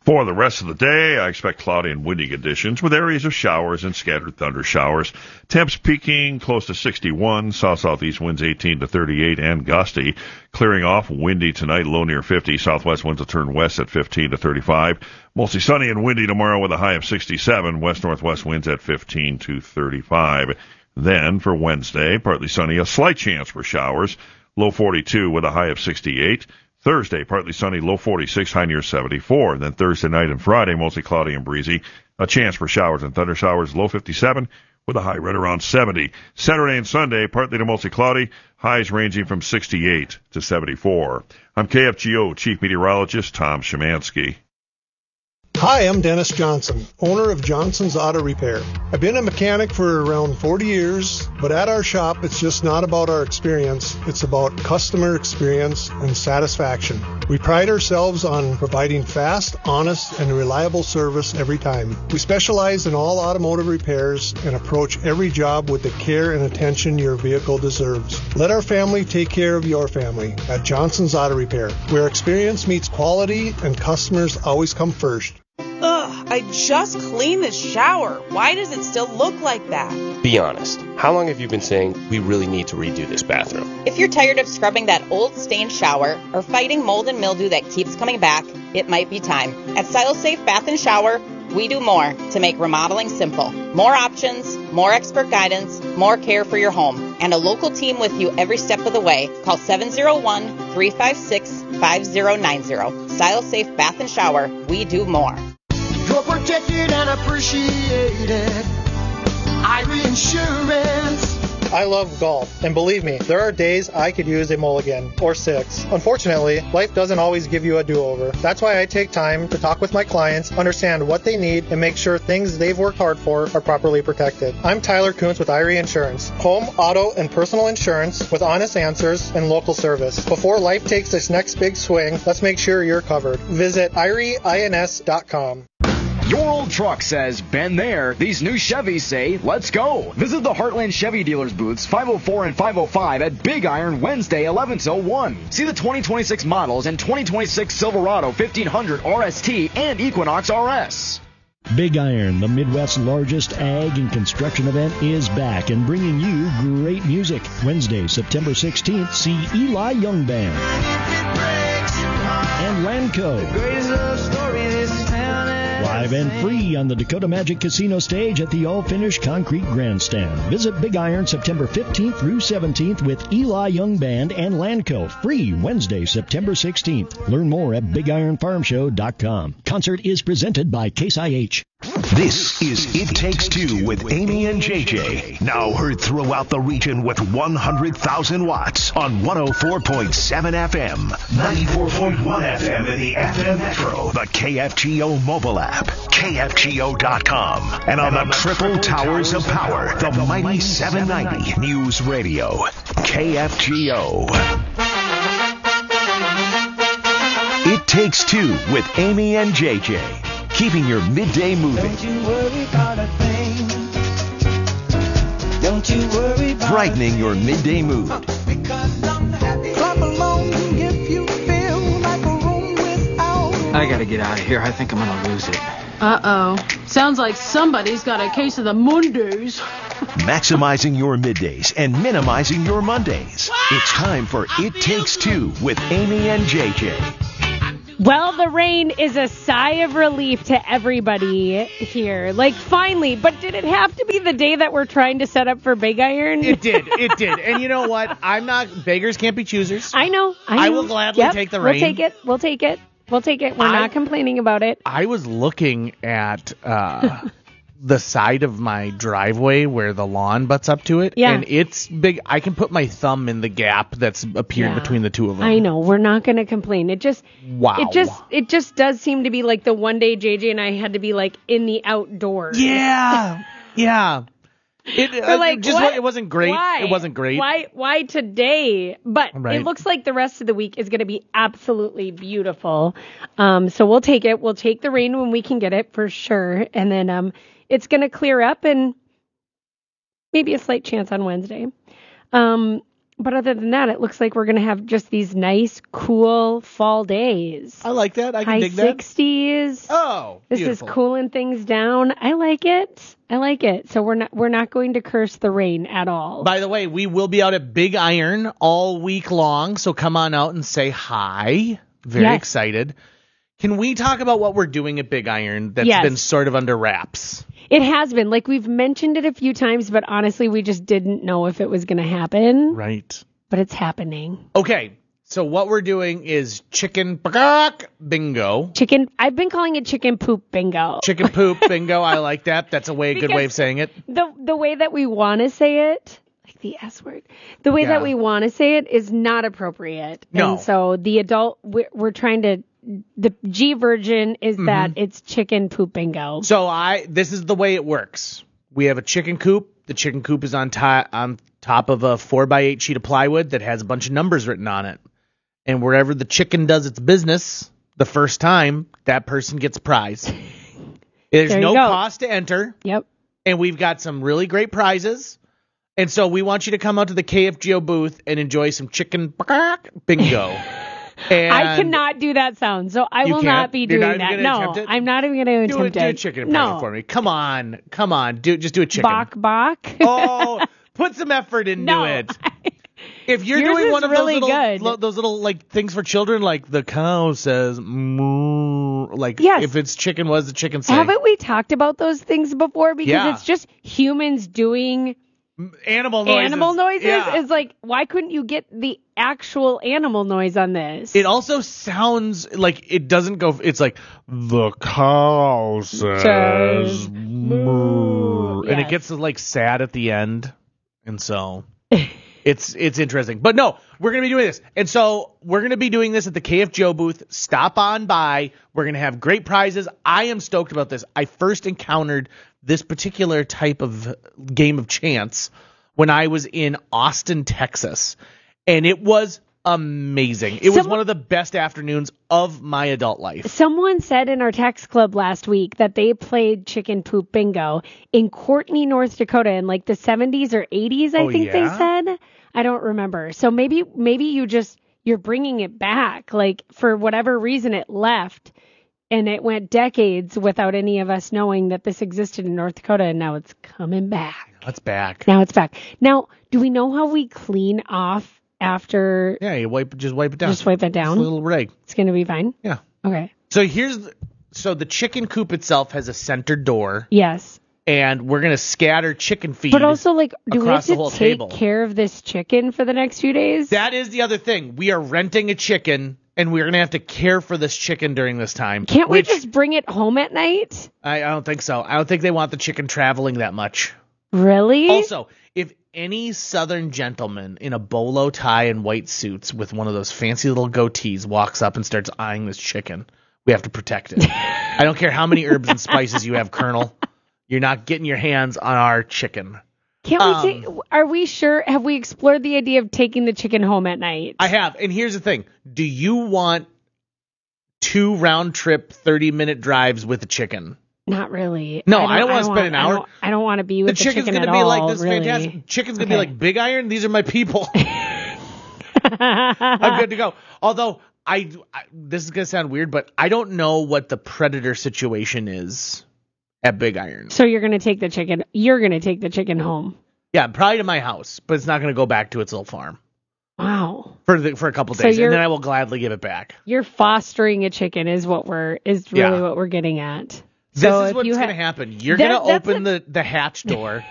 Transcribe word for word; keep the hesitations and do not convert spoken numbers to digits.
For the rest of the day, I expect cloudy and windy conditions with areas of showers and scattered thunder showers. Temps peaking close to sixty-one, south-southeast winds eighteen to thirty-eight and gusty. Clearing off, windy tonight, low near fifty. Southwest winds will turn west at fifteen to thirty-five. Mostly sunny and windy tomorrow with a high of sixty-seven. West-northwest winds at fifteen to thirty-five. Then for Wednesday, partly sunny, a slight chance for showers. Low forty-two with a high of sixty-eight. Thursday, partly sunny, low forty-six, high near seventy-four. Then Thursday night and Friday, mostly cloudy and breezy. A chance for showers and thunder showers, low fifty-seven, with a high right around seventy. Saturday and Sunday, partly to mostly cloudy, highs ranging from sixty-eight to seventy-four. I'm K F G O Chief Meteorologist Tom Szymanski. Hi, I'm Dennis Johnson, owner of Johnson's Auto Repair. I've been a mechanic for around forty years, but at our shop, it's just not about our experience. It's about customer experience and satisfaction. We pride ourselves on providing fast, honest, and reliable service every time. We specialize in all automotive repairs and approach every job with the care and attention your vehicle deserves. Let our family take care of your family at Johnson's Auto Repair, where experience meets quality and customers always come first. Ugh, I just cleaned the shower. Why does it still look like that? Be honest. How long have you been saying we really need to redo this bathroom? If you're tired of scrubbing that old stained shower or fighting mold and mildew that keeps coming back, it might be time. At StyleSafe Bath and Shower, we do more to make remodeling simple. More options, more expert guidance, more care for your home, and a local team with you every step of the way. Call seven oh one, three five six, five oh nine oh. StyleSafe Bath and Shower, we do more. You're protected and appreciated. Irie Insurance. I love golf, and believe me, there are days I could use a mulligan, or six. Unfortunately, life doesn't always give you a do-over. That's why I take time to talk with my clients, understand what they need, and make sure things they've worked hard for are properly protected. I'm Tyler Kuntz with Irie Insurance. Home, auto, and personal insurance with honest answers and local service. Before life takes its next big swing, let's make sure you're covered. Visit Irie Ins dot com. Your old truck says, been there. These new Chevys say, let's go. Visit the Heartland Chevy dealers booths five oh four and five oh five at Big Iron Wednesday, eleven till one. See the twenty twenty-six models and twenty twenty-six Silverado fifteen hundred R S T and Equinox R S. Big Iron, the Midwest's largest ag and construction event, is back and bringing you great music. Wednesday, September sixteenth, see Eli Young Band and Lanco. Live and free on the Dakota Magic Casino stage at the all-finished concrete grandstand. Visit Big Iron September fifteenth through seventeenth with Eli Young Band and Lanco. Free Wednesday, September sixteenth. Learn more at big iron farm show dot com. Concert is presented by Case I H. This is It Takes Two with Amy and J J. Now heard throughout the region with one hundred thousand watts on one oh four point seven F M, ninety-four point one F M in the F M Metro, the K F G O mobile app, K F G O dot com, and on the triple towers of power, the mighty seven ninety News Radio, K F G O. It Takes Two with Amy and J J. Keeping your midday moving. Don't you worry about a thing. Don't you worry about brightening your midday mood. Because I'm happy. Clap along if you feel like a room without. I gotta get out of here. I think I'm gonna lose it. Uh-oh. Sounds like somebody's got a case of the Mondays. Maximizing your middays and minimizing your Mondays. It's time for It Takes Two with Amy and J J. Well, the rain is a sigh of relief to everybody here. Like, finally. But did it have to be the day that we're trying to set up for Big Iron? It did. It did. And you know what? I'm not... Beggars can't be choosers. I know. I, know. I will gladly yep, take the rain. We'll take it. We'll take it. We'll take it. We're I, not complaining about it. I was looking at... Uh, the side of my driveway where the lawn butts up to it. Yeah. And it's big. I can put my thumb in the gap that's appeared yeah. between the two of them. I know. We're not going to complain. It just, wow. It just, it just does seem to be like the one day J J and I had to be like in the outdoors. Yeah. yeah. It, uh, like, just what? It wasn't great. Why? It wasn't great. Why? Why today? But right. It looks like the rest of the week is going to be absolutely beautiful. Um, so we'll take it. We'll take the rain when we can get it for sure. And then, um, it's going to clear up and maybe a slight chance on Wednesday. Um, But other than that, it looks like we're going to have just these nice, cool fall days. I like that. I can High dig that. sixties. Oh, This beautiful. is cooling things down. I like it. I like it. So we're not we're not going to curse the rain at all. By the way, we will be out at Big Iron all week long, so come on out and say hi. Very Yes. excited. Can we talk about what we're doing at Big Iron that's Yes. been sort of under wraps? It has been. Like, we've mentioned it a few times, but honestly, we just didn't know if it was going to happen. Right. But it's happening. Okay, so what we're doing is chicken bingo. Chicken. I've been calling it chicken poop bingo. Chicken poop bingo. I like that. That's a way, good way of saying it. The the way that we want to say it, like the S word, the way Yeah. that we want to say it is not appropriate. No. And so the adult, we're, we're trying to, the G version is that it's chicken poop bingo. So I, this is the way it works. We have a chicken coop. The chicken coop is on top on top of a four by eight sheet of plywood that has a bunch of numbers written on it. And wherever the chicken does its business, the first time, that person gets a prize. There's There you no go. cost to enter. Yep. And we've got some really great prizes. And so we want you to come out to the K F G O booth and enjoy some chicken bingo. And I cannot do that sound, so I You will can't? not be You're doing not even that. gonna No, attempt it? I'm not even going to do, attempt a, do a it. chicken impression no. for me. Come on. Come on. Do Just do a chicken. Bok bok. Oh, put some effort into No. it. If you're Yours doing is one of really those little, good. lo- those little like things for children, like the cow says, moo, like Yes. if it's chicken, what does the chicken say? Haven't we talked about those things before? Because Yeah. it's just humans doing Animal noises. animal noises. Yeah. It's like, why couldn't you get the actual animal noise on this? It also sounds like it doesn't go. It's like the cow says, Says moo, and it Yes. gets like sad at the end, and so it's it's interesting. But no, we're gonna be doing this, and so we're gonna be doing this at the K F G O booth. Stop on by. We're gonna have great prizes. I am stoked about this. I first encountered this particular type of game of chance when I was in Austin, Texas, and it was amazing. It was Someone- one of the best afternoons of my adult life. Someone said in our text club last week that they played chicken poop bingo in Courtney, North Dakota in like the seventies or eighties, I Oh, think they yeah? said. I don't remember. So maybe maybe you just you're bringing it back. Like for whatever reason it left and it went decades without any of us knowing that this existed in North Dakota, and now it's coming back. It's back. Now it's back. Now, do we know how we clean off after Yeah, you wipe just wipe it down. just wipe it down? Just a little rag. It's going to be fine? Yeah. Okay. So here's the, so the chicken coop itself has a center door, Yes. and we're gonna scatter chicken feed. But also, like, do we have across the to whole take table. care of this chicken for the next few days? That is the other thing. We are renting a chicken, and we're gonna have to care for this chicken during this time. Can't we which just bring it home at night? I, I don't think so. I don't think they want the chicken traveling that much. Really? Also, if any southern gentleman in a bolo tie and white suits with one of those fancy little goatees walks up and starts eyeing this chicken, we have to protect it. I don't care how many herbs and spices you have, Colonel. You're not getting your hands on our chicken. Can't we um, take? Are we sure? Have we explored the idea of taking the chicken home at night? I have. And here's the thing. Do you want two round trip thirty minute drives with a chicken? Not really. No, I don't, want to spend an I hour. don't, I don't want to be with the the, chicken's chicken gonna at be all, like this really. fantastic. Chicken's gonna Okay. be like Big Iron. These are my people. I'm good to go. Although I, I, this is gonna sound weird, but I don't know what the predator situation is at Big Iron. So you're gonna take the chicken. You're gonna take the chicken home. Yeah, probably to my house, but it's not gonna go back to its little farm Wow. for the, for a couple So days, you're- and then I will gladly give it back. You're fostering a chicken is what we're is really Yeah. what we're getting at. This So is if what's you going ha- to happen. You're That- going to that's open a- the, the hatch door.